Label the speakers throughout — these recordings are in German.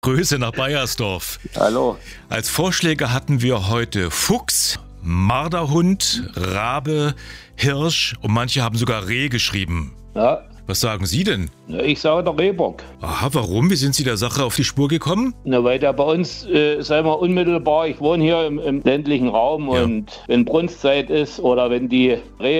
Speaker 1: Grüße nach Baiersdorf.
Speaker 2: Hallo.
Speaker 1: Als Vorschläge hatten wir heute Fuchs, Marderhund, Rabe, Hirsch und manche haben sogar Reh geschrieben.
Speaker 2: Ja,
Speaker 1: Was sagen Sie denn?
Speaker 2: ich sage der Rehbock.
Speaker 1: Aha, warum? Wie sind Sie der Sache auf die Spur gekommen?
Speaker 2: Na, weil der bei uns, sagen wir unmittelbar, ich wohne hier im ländlichen Raum und wenn Brunstzeit ist oder wenn die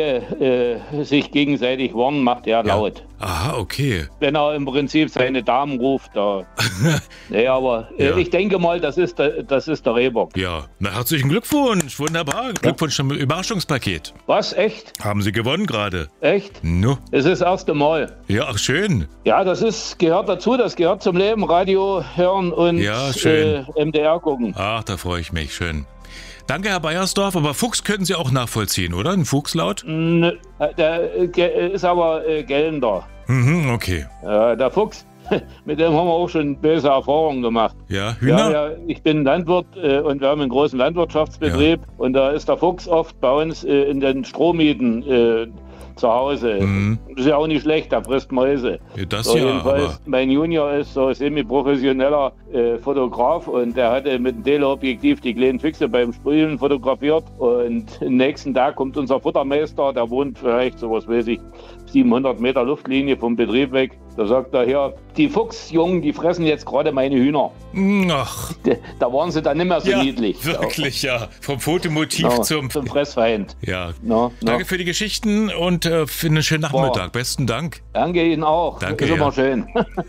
Speaker 2: Rehe sich gegenseitig warnen, macht er laut.
Speaker 1: Aha, okay.
Speaker 2: Wenn er im Prinzip seine Damen ruft, da. Nee, aber
Speaker 1: Ja.
Speaker 2: ich denke mal, das ist der Rehbock.
Speaker 1: Ja, na herzlichen Glückwunsch, wunderbar. Glückwunsch zum Überraschungspaket.
Speaker 2: Was? Echt?
Speaker 1: Haben Sie gewonnen gerade?
Speaker 2: Echt?
Speaker 1: No.
Speaker 2: Es ist das erste Mal.
Speaker 1: Ja, ach schön.
Speaker 2: Ja, gehört dazu, das gehört zum Leben, Radio hören und
Speaker 1: Ja, schön.
Speaker 2: MDR gucken.
Speaker 1: Ach, da freue ich mich, schön. Danke, Herr Baiersdorf, aber Fuchs könnten Sie auch nachvollziehen, oder? Ein Fuchslaut?
Speaker 2: Nö, der ist aber gellender.
Speaker 1: Mhm, okay.
Speaker 2: Der Fuchs, mit dem haben wir auch schon böse Erfahrungen gemacht.
Speaker 1: Ja, Hühner?
Speaker 2: Ja, ich bin Landwirt und wir haben einen großen Landwirtschaftsbetrieb und da ist der Fuchs oft bei uns in den Strohmieten zu Hause. Das ist ja auch nicht schlecht, der frisst Mäuse.
Speaker 1: Ja, das
Speaker 2: So,
Speaker 1: ja,
Speaker 2: jedenfalls,
Speaker 1: aber...
Speaker 2: mein Junior ist so semi-professioneller Fotograf und der hatte mit dem Teleobjektiv die kleinen Füchse beim Sprühen fotografiert und am nächsten Tag kommt unser Futtermeister, der wohnt vielleicht, so was weiß ich, 700 Meter Luftlinie vom Betrieb weg. Da sagt er hier, die Fuchsjungen, die fressen jetzt gerade meine Hühner.
Speaker 1: Ach,
Speaker 2: Da waren sie dann nicht mehr so
Speaker 1: ja,
Speaker 2: niedlich.
Speaker 1: wirklich, ja. Vom Fotomotiv
Speaker 2: Ja,
Speaker 1: zum...
Speaker 2: Fressfeind.
Speaker 1: Ja.
Speaker 2: No.
Speaker 1: Danke für die Geschichten und für einen schönen Nachmittag. Besten Dank.
Speaker 2: Danke Ihnen auch.
Speaker 1: Danke,
Speaker 2: Ist immer
Speaker 1: ja.
Speaker 2: schön.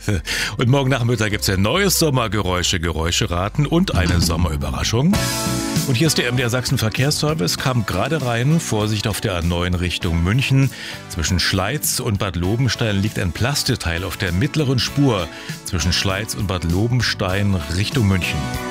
Speaker 1: Und morgen Nachmittag gibt es ein neues Sommergeräusche, Geräuscheraten und eine Sommerüberraschung. Und hier ist der MDR Sachsen Verkehrsservice, kam gerade rein. Vorsicht auf der A9 Richtung München. Zwischen Schleiz und Bad Lobenstein liegt ein Plasteteil auf der mittleren Spur zwischen Schleiz und Bad Lobenstein Richtung München.